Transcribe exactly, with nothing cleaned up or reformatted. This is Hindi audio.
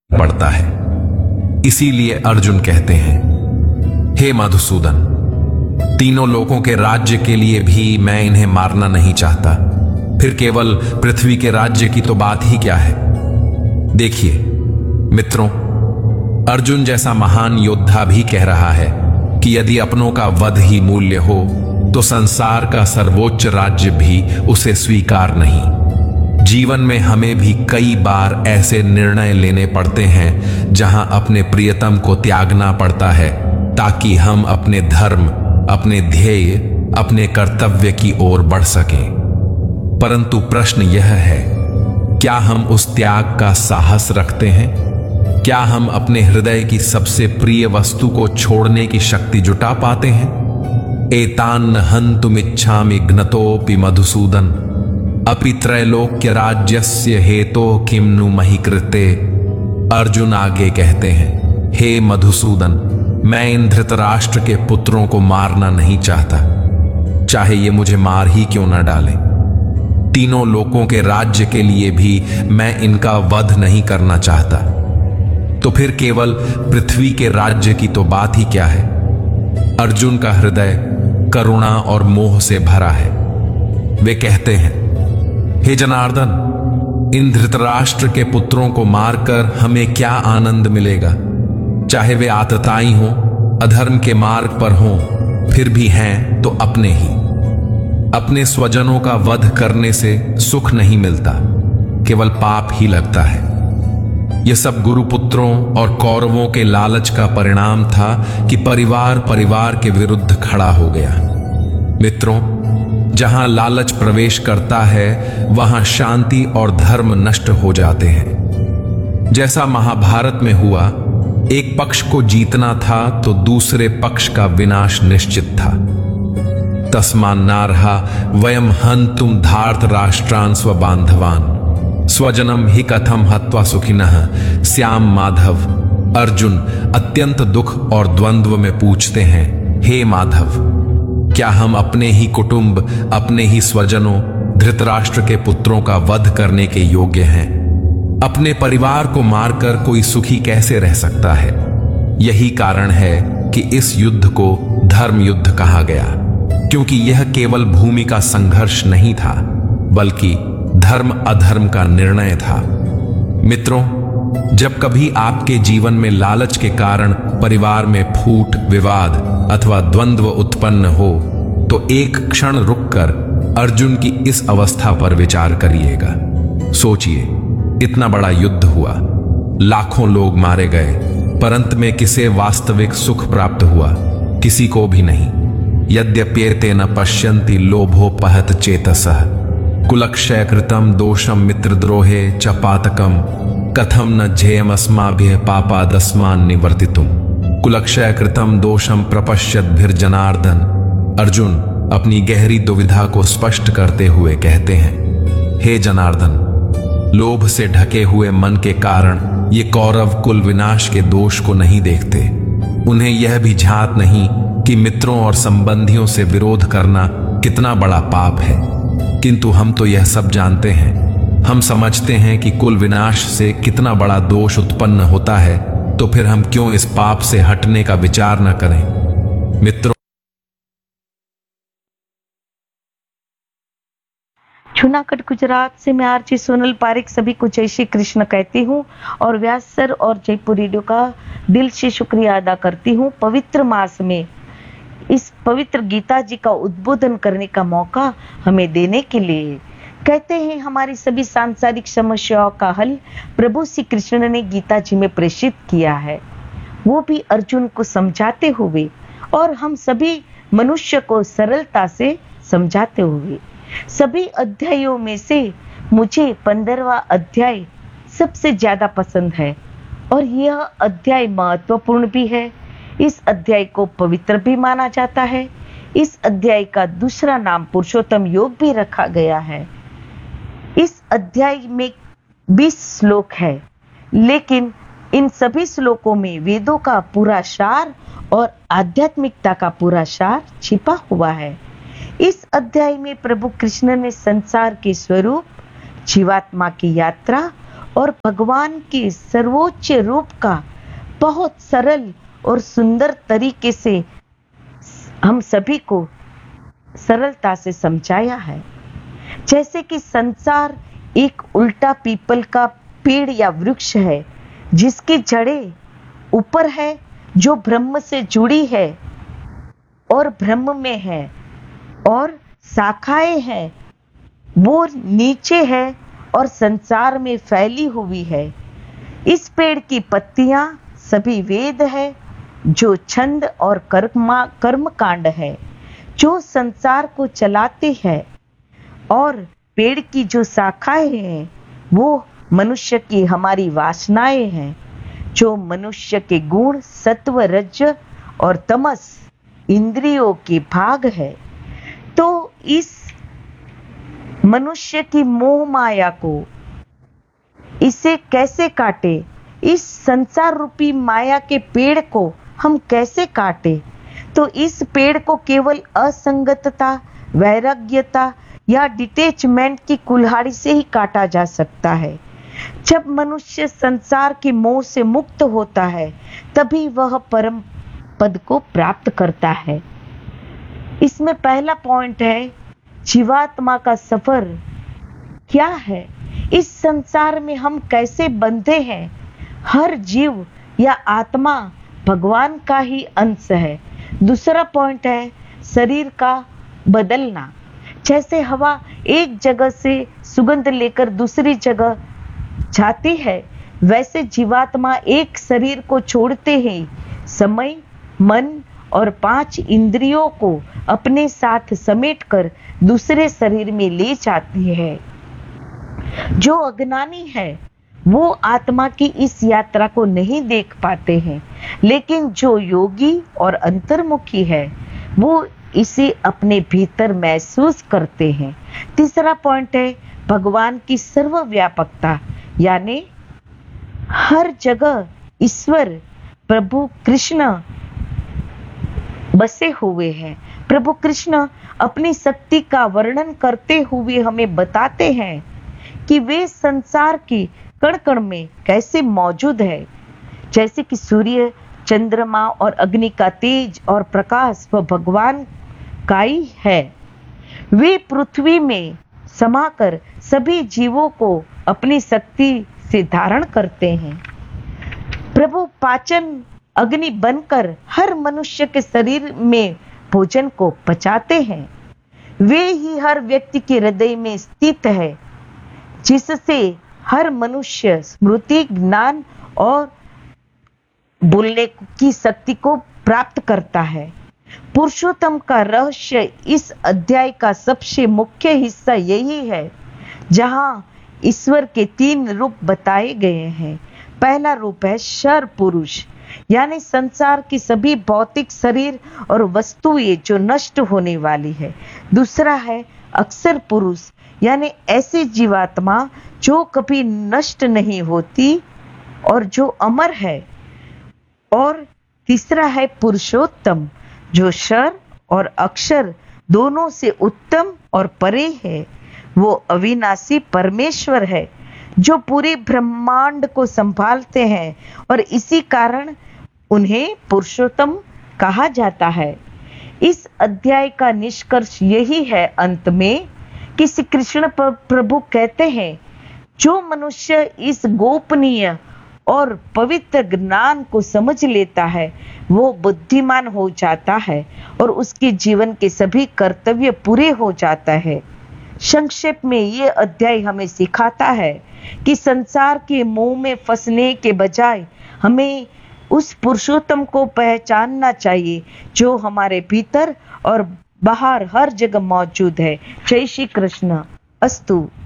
पड़ता है। इसीलिए अर्जुन कहते हैं, हे मधुसूदन, तीनों लोकों के राज्य के लिए भी मैं इन्हें मारना नहीं चाहता, फिर केवल पृथ्वी के राज्य की तो बात ही क्या है। देखिए मित्रों, अर्जुन जैसा महान योद्धा भी कह रहा है कि यदि अपनों का वध ही मूल्य हो तो संसार का सर्वोच्च राज्य भी उसे स्वीकार नहीं। जीवन में हमें भी कई बार ऐसे निर्णय लेने पड़ते हैं जहां अपने प्रियतम को त्यागना पड़ता है ताकि हम अपने धर्म, अपने ध्येय, अपने कर्तव्य की ओर बढ़ सकें। परंतु प्रश्न यह है, क्या हम उस त्याग का साहस रखते हैं? क्या हम अपने हृदय की सबसे प्रिय वस्तु को छोड़ने की शक्ति जुटा पाते हैं? एतान्न हन्तुमिच्छामि घ्नतोऽपि मधुसूदन अपि त्रैलोक्य राज्यस्य हेतो किम नु महि कृते। अर्जुन आगे कहते हैं, हे मधुसूदन, मैं इन धृतराष्ट्र के पुत्रों को मारना नहीं चाहता, चाहे ये मुझे मार ही क्यों न डालें। तीनों लोकों के राज्य के लिए भी मैं इनका वध नहीं करना चाहता, तो फिर केवल पृथ्वी के राज्य की तो बात ही क्या है। अर्जुन का हृदय करुणा और मोह से भरा है। वे कहते हैं, हे जनार्दन, इन धृतराष्ट्र के पुत्रों को मारकर हमें क्या आनंद मिलेगा। चाहे वे आतताई हों, अधर्म के मार्ग पर हों, फिर भी हैं तो अपने ही। अपने स्वजनों का वध करने से सुख नहीं मिलता, केवल पाप ही लगता है। यह सब गुरुपुत्रों और कौरवों के लालच का परिणाम था कि परिवार परिवार के विरुद्ध खड़ा हो गया। मित्रों, जहां लालच प्रवेश करता है वहां शांति और धर्म नष्ट हो जाते हैं। जैसा महाभारत में हुआ, एक पक्ष को जीतना था तो दूसरे पक्ष का विनाश निश्चित था। तस्मान्नार्हा वयम हन्तुम धार्तराष्ट्रान् स्वबान्धवान् स्वजनम ही कथम हत्वा सुखिनः श्याम माधव। अर्जुन अत्यंत दुख और द्वंद्व में पूछते हैं, हे माधव, क्या हम अपने ही कुटुंब, अपने ही स्वजनों, धृतराष्ट्र के पुत्रों का वध करने के योग्य हैं? अपने परिवार को मारकर कोई सुखी कैसे रह सकता है? यही कारण है कि इस युद्ध को धर्म युद्ध कहा गया, क्योंकि यह केवल भूमि का संघर्ष नहीं था, बल्कि धर्म अधर्म का निर्णय था। मित्रों, जब कभी आपके जीवन में लालच के कारण परिवार में फूट, विवाद अथवा द्वंद्व उत्पन्न हो तो एक क्षण रुककर अर्जुन की इस अवस्था पर विचार करिएगा। सोचिए, इतना बड़ा युद्ध हुआ, लाखों लोग मारे गए, परंतु में किसे वास्तविक सुख प्राप्त हुआ? किसी को भी नहीं। यद्यप्येते न पश्यन्ति लोभोपहत चेतसः कुलक्षय कृतम दोषम मित्रद्रोहे च पातकम कथम न झेयमस्माभिः पापादस्मान् निवर्तितुम। कुलक्षय कृतम दोषम प्रपश्यद्भिर्जनार्दन। अर्जुन अपनी गहरी दुविधा को स्पष्ट करते हुए कहते हैं, हे जनार्दन, लोभ से ढके हुए मन के कारण ये कौरव कुल विनाश के दोष को नहीं देखते। उन्हें यह भी झात नहीं कि मित्रों और संबंधियों से विरोध करना कितना बड़ा पाप है। किंतु हम तो यह सब जानते हैं। हम समझते हैं कि कुल विनाश से कितना बड़ा दोष उत्पन्न होता है, तो फिर हम क्यों इस पाप से हटने का विचार न करें। मित्रों, जूनागढ़ गुजरात से मैं आरजी सोनल पारिक सभी को जय श्री कृष्ण कहती हूँ और व्यास सर और जयपुर रेडियो का दिल से शुक्रिया अदा करती हूँ। पवित्र मास में इस पवित्र गीता जी का उद्बोधन करने का मौका हमें देने के लिए। कहते हैं, हमारी सभी सांसारिक समस्याओं का हल प्रभु श्री कृष्ण ने गीता जी में प्रेषित किया है, वो भी अर्जुन को समझाते हुए और हम सभी मनुष्य को सरलता से समझाते हुए। सभी अध्यायों में से मुझे पंद्रहवां अध्याय सबसे ज्यादा पसंद है और यह अध्याय महत्वपूर्ण भी है। इस अध्याय को पवित्र भी माना जाता है। इस अध्याय का दूसरा नाम पुरुषोत्तम योग भी रखा गया है। इस अध्याय में बीस श्लोक है, लेकिन इन सभी श्लोकों में वेदों का पूरा सार और आध्यात्मिकता का पूरा सार छिपा हुआ है। इस अध्याय में प्रभु कृष्ण ने संसार के स्वरूप, जीवात्मा की यात्रा और भगवान के सर्वोच्च रूप का बहुत सरल और सुंदर तरीके से हम सभी को सरलता से समझाया है। जैसे कि संसार एक उल्टा पीपल का पेड़ या वृक्ष है जिसकी जड़ें ऊपर है, जो ब्रह्म से जुड़ी है और ब्रह्म में है, और शाखाएं हैं वो नीचे है और संसार में फैली हुई है। इस पेड़ की पत्तियां सभी वेद है जो छंद और कर्मा कर्म कांड है जो संसार को चलाते हैं, और पेड़ की जो शाखाएं हैं वो मनुष्य की हमारी वासनाएं हैं जो मनुष्य के गुण सत्व रज और तमस इंद्रियों के भाग है। तो इस मनुष्य की मोह माया को इसे कैसे काटे, इस संसार रूपी माया के पेड़ को हम कैसे काटे? तो इस पेड़ को केवल असंगतता, वैराग्यता या डिटैचमेंट की कुल्हाड़ी से ही काटा जा सकता है। जब मनुष्य संसार के मोह से मुक्त होता है तभी वह परम पद को प्राप्त करता है। इसमें पहला पॉइंट है जीवात्मा का सफर क्या है, इस संसार में हम कैसे बंधे हैं। हर जीव या आत्मा भगवान का ही अंश है। दूसरा पॉइंट है शरीर का बदलना। जैसे हवा एक जगह से सुगंध लेकर दूसरी जगह जाती है, वैसे जीवात्मा एक शरीर को छोड़ते ही समय, मन और पांच इंद्रियों को अपने साथ समेटकर दूसरे शरीर में ले जाती है। जो अज्ञानी है वो आत्मा की इस यात्रा को नहीं देख पाते हैं, लेकिन जो योगी और अंतर्मुखी है वो इसे अपने भीतर महसूस करते हैं। तीसरा पॉइंट है भगवान की सर्वव्यापकता, यानी हर जगह ईश्वर प्रभु कृष्ण बसे हुए हैं। प्रभु कृष्ण अपनी शक्ति का वर्णन करते हुए हमें बताते हैं कि वे संसार की कण कण में कैसे मौजूद है। जैसे कि सूर्य, चंद्रमा और अग्नि का तेज और प्रकाश वह भगवान का ही है। वे पृथ्वी में समाकर सभी जीवों को अपनी शक्ति से धारण करते हैं। प्रभु पाचन अग्नि बनकर हर मनुष्य के शरीर में भोजन को पचाते हैं। वे ही हर व्यक्ति के हृदय में स्थित है, जिससे हर मनुष्य स्मृति, ज्ञान और बोलने की शक्ति को प्राप्त करता है। पुरुषोत्तम का रहस्य इस अध्याय का सबसे मुख्य हिस्सा यही है, जहां ईश्वर के तीन रूप बताए गए हैं। पहला रूप है शर पुरुष, यानी संसार की सभी भौतिक शरीर और वस्तुएं जो नष्ट होने वाली है। दूसरा है अक्षर पुरुष, यानी ऐसी जीवात्मा जो कभी नष्ट नहीं होती और जो अमर है। और तीसरा है पुरुषोत्तम, जो शर और अक्षर दोनों से उत्तम और परे है। वो अविनाशी परमेश्वर है जो पूरे ब्रह्मांड को संभालते हैं और इसी कारण उन्हें पुरुषोत्तम कहा जाता है। इस अध्याय का निष्कर्ष यही है अंत में कि श्री कृष्ण प्रभु कहते हैं, जो मनुष्य इस गोपनीय और पवित्र ज्ञान को समझ लेता है वो बुद्धिमान हो जाता है और उसके जीवन के सभी कर्तव्य पूरे हो जाता है। संक्षेप में ये अध्याय हमें सिखाता है कि संसार के मोह में फंसने के बजाय हमें उस पुरुषोत्तम को पहचानना चाहिए जो हमारे भीतर और बाहर हर जगह मौजूद है। जय श्री कृष्ण। अस्तु।